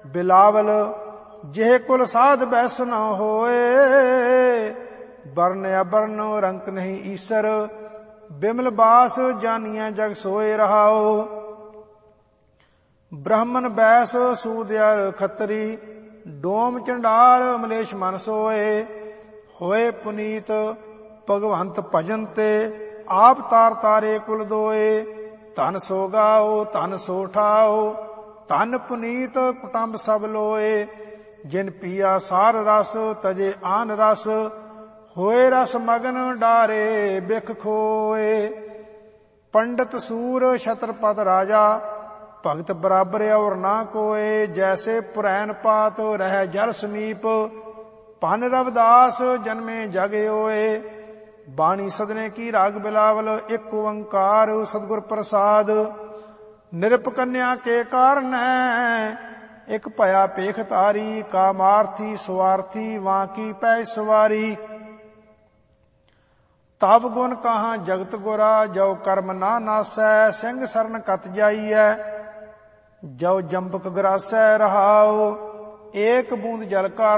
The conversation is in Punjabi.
ਬਿਲਾਵਲ ਜਿਹ ਕੁਲ ਸਾਧ ਬੈਸ ਨ ਹੋਏ। ਬਰਨ ਅਬਰਨ ਰੰਕ ਨਹੀਂ ਈਸਰ ਬਿਮਲ ਬਾਸ ਜਾਨੀਐ ਜਗ ਸੋਏ ਰਹਾਓ। ਬ੍ਰਾਹਮਣ ਬੈਸ ਸੂਦਿਆਰ ਖੱਤਰੀ ਡੋਮ ਚੰਡਾਲ ਮਲੇਸ਼ ਮਨ ਸੋਏ। ਹੋਏ ਪੁਨੀਤ ਭਗਵੰਤ ਭਜਨ ਤੇ ਆਪ ਤਾਰ ਤਾਰੇ ਕੁਲ ਦੋਏ। ਧਨ ਸੋ ਗਾਓ ਧਨ ਸੋ ਠਾਓ ਧਨ ਪੁਨੀਤ ਕੁਟੰਬ ਸਭ ਲੋਏ। ਜਿਨ ਪੀਆ ਸਾਰ ਰਸ ਤਜੇ ਆਨ ਰਸ ਹੋਏ ਰਸ ਮਗਨ ਡਾਰੇ ਬਿਖ ਖੋਏ। ਪੰਡਤ ਸੂਰ ਛਤਰਪਤ ਰਾਜਾ ਭਗਤ ਬਰਾਬਰ ਔਰ ਨਾ ਕੋਏ। ਜੈਸੇ ਪੁਰੈਨ ਪਾਤ ਰਹਿ ਜਲ ਸਮੀਪ ਭਨ ਰਵਿਦਾਸ ਜਨਮੇ ਜਗ ਹੋਏ। ਬਾਣੀ ਸਦਨੇ ਕੀ ਰਾਗ ਬਿਲਾਵਲ ਇੱਕ ਓੰਕਾਰ ਸਤਿਗੁਰ ਪ੍ਰਸਾਦ। ਨਿਰਪ ਕੰਨਿਆ ਕੇ ਕਾਰਨ ਇੱਕ ਭਇਆ ਪੇਖ ਤਾਰੀ। ਕਾਮਾਰਥੀ ਸੁਆਰਥੀ ਵਾਂ ਕੀ ਪੈ ਸਵਾਰੀ। ਤਬ ਗੁਣ ਕਹਾਂ ਜਗਤ ਗੁਰਾ ਜੋ ਕਰਮ ਨਾ ਨਾਸੈ। ਸਿੰਘ ਸਰਨ ਕਤ ਜਾਈਐ ਜੋ ਜੰਬਕ ਗਰਾਸੈ ਰਹਾਉ। ਏਕ ਬੂੰਦ ਜਲ ਕਾ